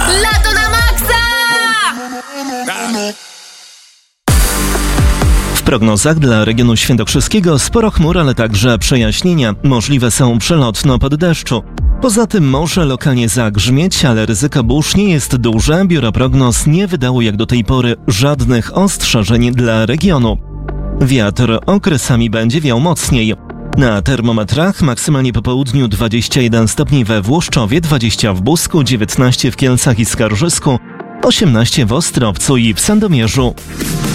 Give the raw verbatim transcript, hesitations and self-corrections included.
Lato na maksa! W prognozach dla regionu świętokrzyskiego sporo chmur, ale także przejaśnienia. Możliwe są przelotne opady deszczu. Poza tym może lokalnie zagrzmieć, ale ryzyko burz nie jest duże. Biuro Prognoz nie wydało jak do tej pory żadnych ostrzeżeń dla regionu. Wiatr okresami będzie wiał mocniej. Na termometrach maksymalnie po południu dwadzieścia jeden stopni we Włoszczowie, dwadzieścia w Busku, dziewiętnaście w Kielcach i Skarżysku, osiemnaście w Ostrowcu i w Sandomierzu.